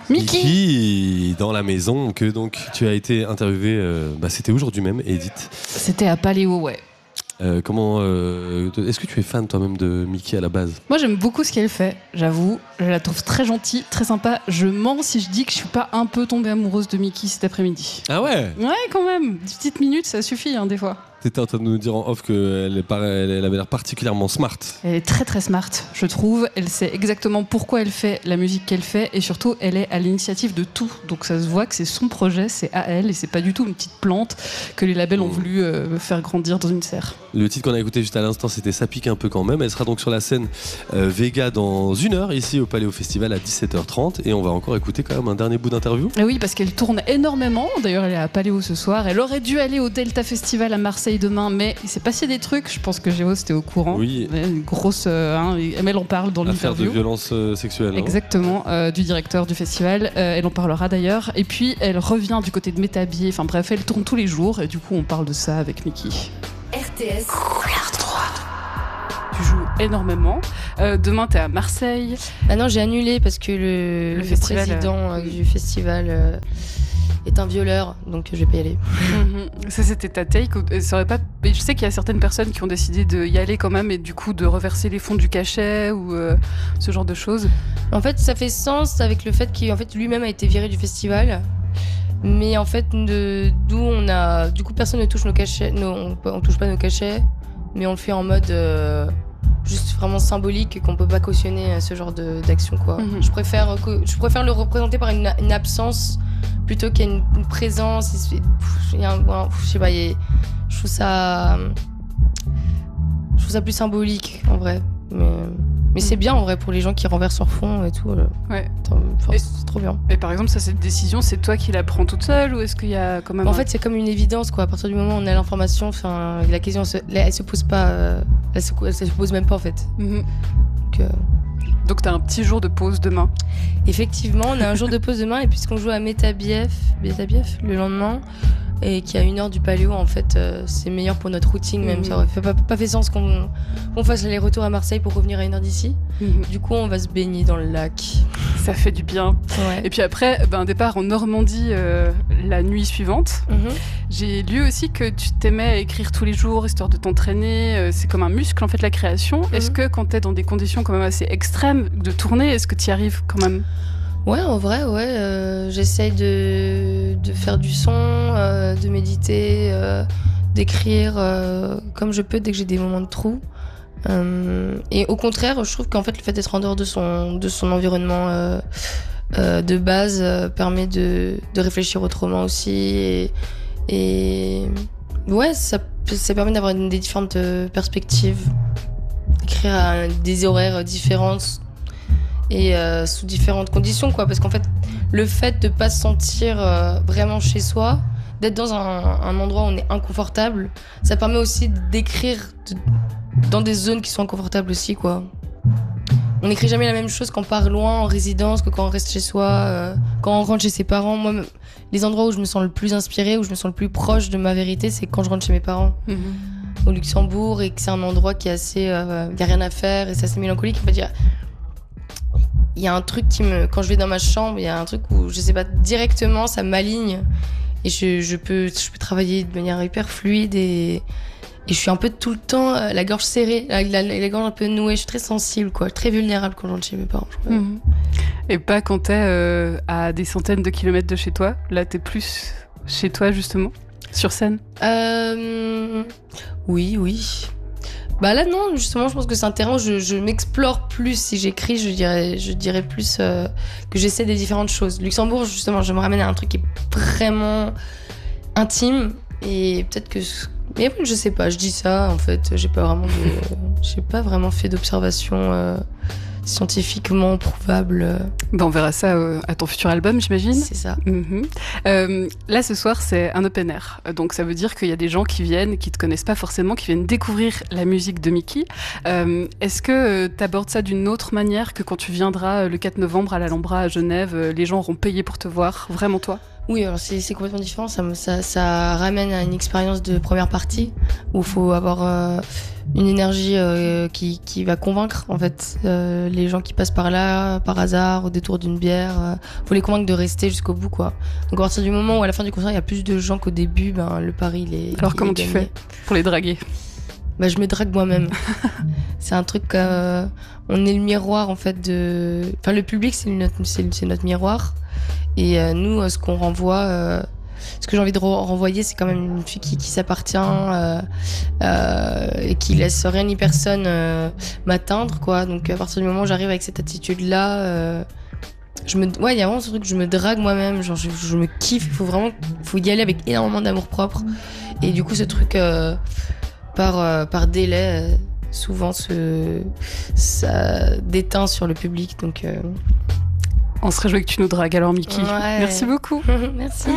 Mickey dans la maison, que donc tu as été interviewé, c'était aujourd'hui même, Edith. C'était à Paléo, ouais. Est-ce que tu es fan toi-même de Mickey à la base ? Moi j'aime beaucoup ce qu'elle fait, j'avoue. Je la trouve très gentille, très sympa. Je mens si je dis que je suis pas un peu tombée amoureuse de Mickey cet après-midi. Ah ouais ? Ouais, quand même. 10 petites minutes, ça suffit des fois. T'étais en train de nous dire en off qu'elle elle avait l'air particulièrement smart. Elle est très très smart, je trouve. Elle sait exactement pourquoi elle fait la musique qu'elle fait et surtout, elle est à l'initiative de tout. Donc ça se voit que c'est son projet, c'est à elle et c'est pas du tout une petite plante que les labels ont voulu faire grandir dans une serre. Le titre qu'on a écouté juste à l'instant, c'était Ça pique un peu quand même. Elle sera donc sur la scène Vega dans 1 heure ici au Paléo Festival à 17h30 et on va encore écouter quand même un dernier bout d'interview. Et oui, parce qu'elle tourne énormément. D'ailleurs, elle est à Paléo ce soir. Elle aurait dû aller au Delta Festival à Marseille demain, mais il s'est passé des trucs. Je pense que Géo c'était au courant. Oui. Une grosse. Elle en parle dans Affaire l'interview. de violence sexuelle. Exactement, du directeur du festival. Elle en parlera d'ailleurs. Et puis elle revient du côté de Métabier. Enfin bref, elle tourne tous les jours. Et du coup, on parle de ça avec Mickey. RTS. Regarde droit. Tu joues énormément. Demain, t'es à Marseille. Bah non, j'ai annulé parce que le festival, président du festival est un violeur, donc je vais pas y aller. Ça, c'était ta take. Ça aurait pas... Je sais qu'il y a certaines personnes qui ont décidé d'y aller quand même et du coup de reverser les fonds du cachet ou ce genre de choses. En fait, ça fait sens avec le fait qu'il lui-même a été viré du festival. Mais en fait, du coup, personne ne touche nos cachets. On touche pas nos cachets, mais on le fait en mode juste vraiment symbolique, qu'on peut pas cautionner ce genre d'action, quoi. Je préfère le représenter par une absence plutôt qu'il y ait une présence. Il y a je sais pas, je trouve ça plus symbolique en vrai. Mais c'est bien en vrai pour les gens qui renversent leur fond et tout. Ouais. C'est trop bien. Et par exemple, ça, cette décision, c'est toi qui la prends toute seule ou est-ce qu'il y a quand même... En fait, c'est comme une évidence, quoi. À partir du moment où on a l'information, la question, elle se pose pas. Elle se pose même pas, en fait. Donc t'as un petit jour de pause demain. Effectivement, on a un jour de pause demain et puisqu'on joue à Métabief le lendemain et qu'il y a 1 heure du Paléo, en fait, c'est meilleur pour notre routine même. Ça aurait pas fait sens qu'on fasse l'aller-retour à Marseille pour revenir à 1 heure d'ici. Du coup, on va se baigner dans le lac. Ça fait du bien. Ouais. Et puis après, un départ en Normandie la nuit suivante. J'ai lu aussi que tu t'aimais à écrire tous les jours, histoire de t'entraîner. C'est comme un muscle, en fait, la création. Est-ce que quand t'es dans des conditions quand même assez extrêmes de tourner, est-ce que t'y arrives quand même ? Ouais, en vrai, ouais. J'essaye de faire du son, de méditer, d'écrire comme je peux dès que j'ai des moments de trou. Et au contraire, je trouve qu'en fait, le fait d'être en dehors de son environnement de base permet de réfléchir autrement aussi. Et ouais, ça permet d'avoir des différentes perspectives, d'écrire à des horaires différentes et sous différentes conditions, quoi. Parce qu'en fait, le fait de pas se sentir vraiment chez soi, d'être dans un endroit où on est inconfortable, ça permet aussi d'écrire dans des zones qui sont inconfortables aussi, quoi. On n'écrit jamais la même chose quand on part loin en résidence que quand on reste chez soi, quand on rentre chez ses parents. Moi, les endroits où je me sens le plus inspirée, où je me sens le plus proche de ma vérité, c'est quand je rentre chez mes parents. Au Luxembourg, et que c'est un endroit qui est assez... y a rien à faire, et c'est assez mélancolique. En fait, il y a un truc quand je vais dans ma chambre, il y a un truc où, je sais pas, directement, ça m'aligne. Et je peux travailler de manière hyper fluide et je suis un peu tout le temps la gorge serrée, la gorge un peu nouée. Je suis très sensible, quoi, très vulnérable quand je rentre chez mes parents. Et pas quand t'es à des centaines de kilomètres de chez toi. Là, t'es plus chez toi, justement, sur scène. Oui. Bah là, non, justement, je pense que c'est un terrain où je m'explore plus. Si j'écris, je dirais plus que j'essaie des différentes choses. Luxembourg, justement, je me ramène à un truc qui est vraiment intime. Et peut-être que... Mais je sais pas, je dis ça, en fait. J'ai pas vraiment fait d'observation scientifiquement prouvable. On verra ça à ton futur album, j'imagine. C'est ça. Là, ce soir, c'est un open air. Donc, ça veut dire qu'il y a des gens qui viennent, qui te connaissent pas forcément, qui viennent découvrir la musique de Mickey. Est-ce que t'abordes ça d'une autre manière que quand tu viendras le 4 novembre à l'Alhambra à Genève, les gens auront payé pour te voir, vraiment toi ? Oui, alors c'est complètement différent. Ça ramène à une expérience de première partie où il faut avoir une énergie qui va convaincre en fait les gens qui passent par là par hasard au détour d'une bière. Faut les convaincre de rester jusqu'au bout, quoi. Donc à partir du moment où à la fin du concert il y a plus de gens qu'au début, le pari il est. Alors comment tu fais pour les draguer? Je me drague moi-même. C'est un truc. On est le miroir en fait de. Enfin, le public c'est notre miroir. Et nous, ce qu'on renvoie, ce que j'ai envie de renvoyer, c'est quand même une fille qui s'appartient et qui laisse rien ni personne m'atteindre, quoi. Donc à partir du moment où j'arrive avec cette attitude-là, il y a vraiment ce truc, je me drague moi-même, genre je me kiffe. Faut y aller avec énormément d'amour propre. Et du coup, ce truc par délai, souvent ça déteint sur le public. Donc on se réjouit que tu nous dragues alors, Mickey. Ouais. Merci beaucoup. Merci.